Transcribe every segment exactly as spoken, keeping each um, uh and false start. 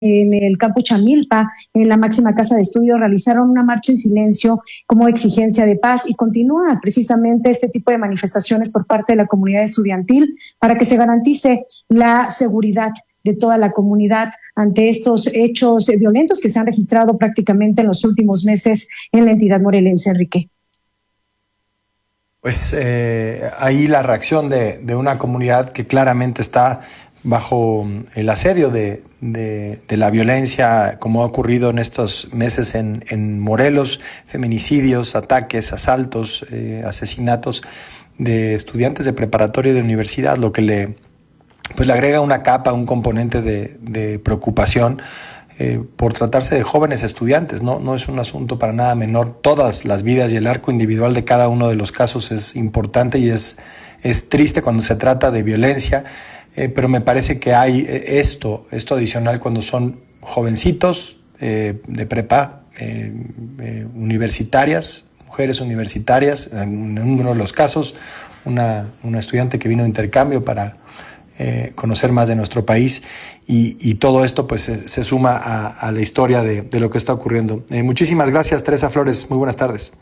en el campo Chamilpa, en la máxima casa de estudios, realizaron una marcha en silencio como exigencia de paz y continúa precisamente este tipo de manifestaciones por parte de la comunidad estudiantil para que se garantice la seguridad de toda la comunidad ante estos hechos violentos que se han registrado prácticamente en los últimos meses en la entidad morelense, Enrique. Pues eh, ahí la reacción de, de una comunidad que claramente está bajo el asedio de, de, de la violencia, como ha ocurrido en estos meses en, en Morelos, feminicidios, ataques, asaltos, eh, asesinatos de estudiantes de preparatoria y de universidad, lo que le, pues le agrega una capa, un componente de, de preocupación eh, por tratarse de jóvenes estudiantes. No, no es un asunto para nada menor. Todas las vidas y el arco individual de cada uno de los casos es importante y es, es triste cuando se trata de violencia. Eh, pero me parece que hay esto, esto adicional cuando son jovencitos eh, de prepa, eh, eh, universitarias, mujeres universitarias, en uno de los casos, una, una estudiante que vino de intercambio para eh, conocer más de nuestro país y, y todo esto pues se, se suma a, a la historia de, de lo que está ocurriendo. Eh, muchísimas gracias, Teresa Flores, muy buenas tardes.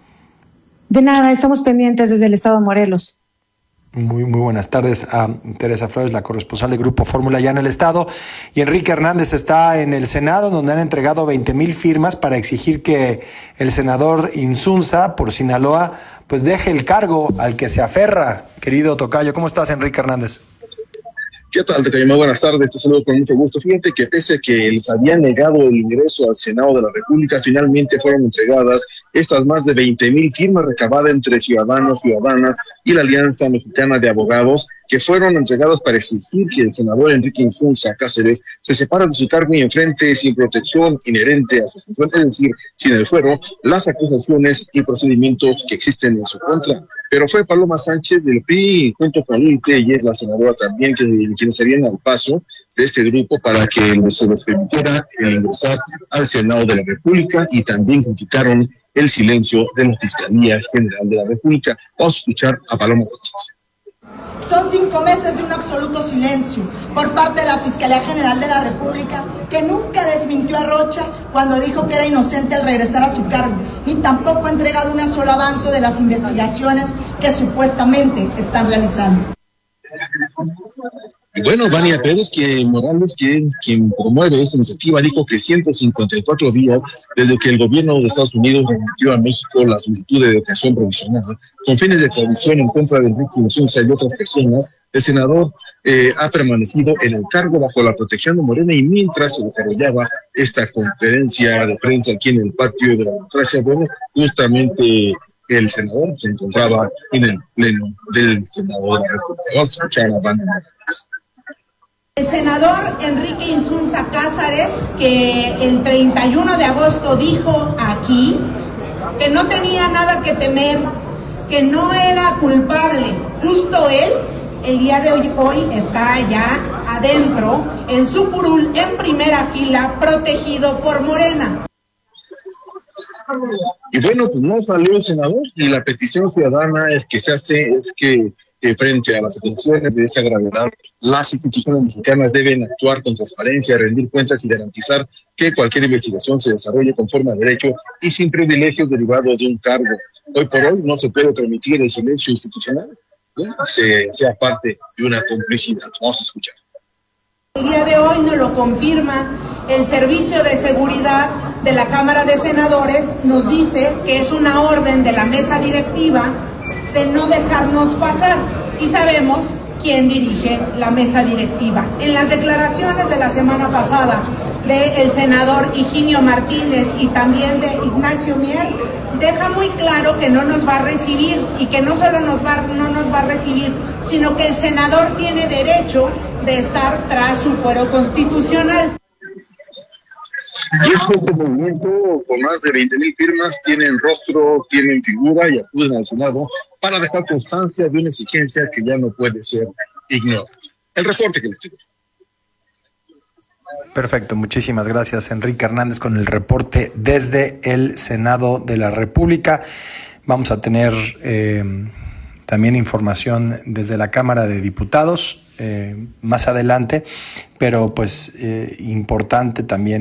De nada, estamos pendientes desde el estado de Morelos. Muy, muy buenas tardes a Teresa Flores, la corresponsal del Grupo Fórmula ya en el Estado. Y Enrique Hernández está en el Senado, donde han entregado veinte mil firmas para exigir que el senador Insunza, por Sinaloa, pues deje el cargo al que se aferra. Querido tocayo, ¿cómo estás, Enrique Hernández? ¿Qué tal, Tocayo? Muy buenas tardes, te saludo con mucho gusto. Fíjate que pese a que les habían negado el ingreso al Senado de la República, finalmente fueron entregadas estas más de veinte mil firmas recabadas entre ciudadanos, ciudadanas y la Alianza Mexicana de Abogados, que fueron entregadas para exigir que el senador Enrique Insunza Cáceres se separe de su cargo y enfrente sin protección inherente a su función, es decir, sin el fuero, las acusaciones y procedimientos que existen en su contra. Pero fue Paloma Sánchez del P R I, junto con Lili Telles, la senadora también, que, quienes serían al paso de este grupo para que se les permitiera ingresar al Senado de la República, y también criticaron el silencio de la Fiscalía General de la República. Vamos a escuchar a Paloma Sánchez. Son cinco meses de un absoluto silencio por parte de la Fiscalía General de la República, que nunca desmintió a Rocha cuando dijo que era inocente al regresar a su cargo, ni tampoco ha entregado un solo avance de las investigaciones que supuestamente están realizando. Y bueno, Vania Pérez que Morales, que es quien promueve esta iniciativa, dijo que ciento cincuenta y cuatro días desde que el gobierno de Estados Unidos remitió a México la solicitud de detención provisional con fines de extradición en contra de Enrique Insunza y otras personas, el senador eh, ha permanecido en el cargo bajo la protección de Morena, y mientras se desarrollaba esta conferencia de prensa aquí en el Patio de la Democracia, bueno, justamente el senador se encontraba en el pleno del Senado de la República. Vamos a escuchar a Vania Pérez. El senador Enrique Insunza Cáceres, que el treinta y uno de agosto dijo aquí que no tenía nada que temer, que no era culpable, justo él, el día de hoy, hoy está allá adentro, en su curul, en primera fila, protegido por Morena. Y bueno, pues no salió el senador, y la petición ciudadana es que se hace, es que eh, frente a las situaciones de esa gravedad, las instituciones mexicanas deben actuar con transparencia, rendir cuentas y garantizar que cualquier investigación se desarrolle conforme a derecho y sin privilegios derivados de un cargo. Hoy por hoy no se puede permitir el silencio institucional, ¿no? Se, sea parte de una complicidad. Vamos a escuchar. El día de hoy nos lo confirma el Servicio de Seguridad de la Cámara de Senadores, nos dice que es una orden de la mesa directiva de no dejarnos pasar, y sabemos quién dirige la mesa directiva. En las declaraciones de la semana pasada del senador Higinio Martínez y también de Ignacio Mier, deja muy claro que no nos va a recibir, y que no solo nos va, no nos va a recibir, sino que el senador tiene derecho de estar tras su fuero constitucional. Y es que este movimiento, con más de veinte mil firmas, tienen rostro, tienen figura y acuden al Senado para dejar constancia de una exigencia que ya no puede ser ignorada. El reporte que les tengo. Perfecto, muchísimas gracias, Enrique Hernández, con el reporte desde el Senado de la República. Vamos a tener eh, también información desde la Cámara de Diputados. eh, más adelante, pero pues eh, importante también